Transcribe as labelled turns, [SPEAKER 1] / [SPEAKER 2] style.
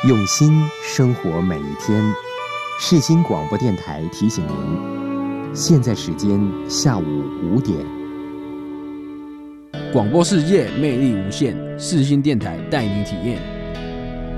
[SPEAKER 1] 用心生活每一天。世新广播电台提醒您，现在时间下午5点。
[SPEAKER 2] 广播世界魅力无限，世新电台带您体验。